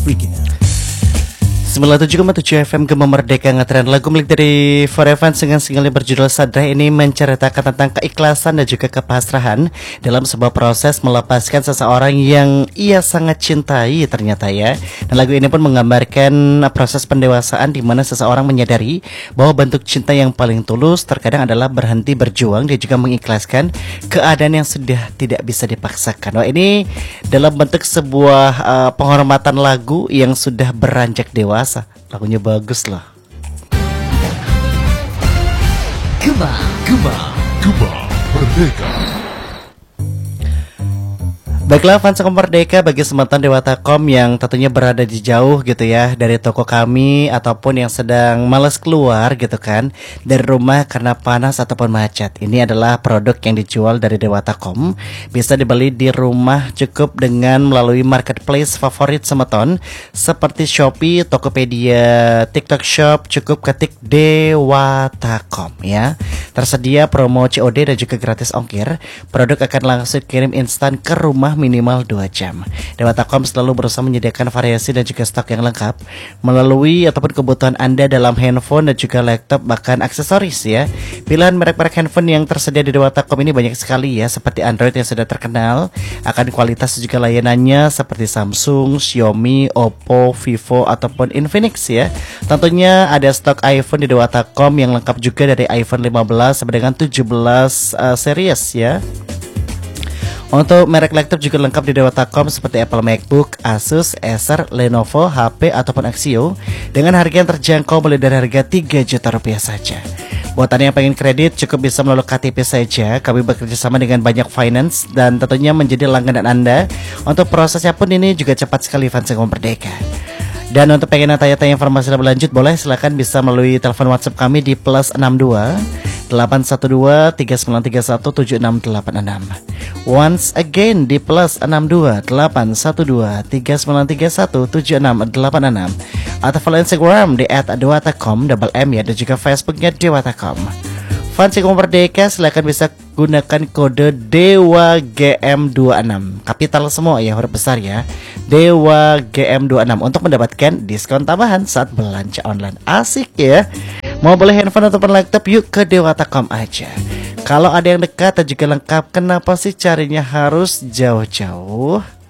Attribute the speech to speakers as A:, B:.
A: 97,7 FM Gema Merdeka ngetren lagu milik dari Forever dengan single yang berjudul Sadra ini menceritakan tentang keikhlasan dan juga kepasrahan dalam sebuah proses melepaskan seseorang yang ia sangat cintai ternyata ya. Dan lagu ini pun menggambarkan proses pendewasaan di mana seseorang menyadari bahwa bentuk cinta yang paling tulus terkadang adalah berhenti berjuang dan juga mengikhlaskan keadaan yang sudah tidak bisa dipaksakan. Wah, ini dalam bentuk sebuah penghormatan lagu yang sudah beranjak dewasa. Lagunya bagus lah.
B: Gema Merdeka.
A: Baiklah fans Merdeka, bagi semantan Dewatakom yang tentunya berada di jauh gitu ya dari toko kami ataupun yang sedang malas keluar gitu kan dari rumah karena panas ataupun macet. Ini adalah produk yang dijual dari Dewatakom. Bisa dibeli di rumah cukup dengan melalui marketplace favorit semeton seperti Shopee, Tokopedia, TikTok Shop. Cukup ketik Dewatakom ya. Tersedia promo COD dan juga gratis ongkir. Produk akan langsung kirim instan ke rumah minimal 2 jam. Dewatakom selalu berusaha menyediakan variasi dan juga stok yang lengkap melalui ataupun kebutuhan Anda dalam handphone dan juga laptop bahkan aksesoris ya. Pilihan merek-merek handphone yang tersedia di Dewatakom ini banyak sekali ya, seperti Android yang sudah terkenal akan kualitas dan juga layanannya seperti Samsung, Xiaomi, Oppo, Vivo ataupun Infinix ya. Tentunya ada stok iPhone di Dewatakom yang lengkap juga dari iPhone 15 sampai dengan 17 series ya. Untuk merek laptop juga lengkap di Dewatakom seperti Apple MacBook, Asus, Acer, Lenovo, HP ataupun Axio dengan harga yang terjangkau mulai dari harga 3 juta rupiah saja. Buat Anda yang pengen kredit cukup bisa melalui KTP saja. Kami bekerja sama dengan banyak finance dan tentunya menjadi langganan Anda. Untuk prosesnya pun ini juga cepat sekali fans Merdeka. Dan untuk pengen tanya-tanya informasi lebih lanjut boleh silakan bisa melalui telepon WhatsApp kami di +62 812 3931 7686. Once again di +62 812 3931 7686 atau follow Instagram di @dewatakom double M ya, dan juga Facebooknya Dewatakom. Fans Merdeka silakan bisa gunakan kode DEWAGM26 kapital semua ya, huruf besar ya, DEWAGM26 untuk mendapatkan diskon tambahan saat belanja online. Asik ya. Mau beli handphone ataupun laptop, yuk ke Dewatakom aja. Kalau ada yang dekat dan juga lengkap, kenapa sih carinya harus jauh-jauh?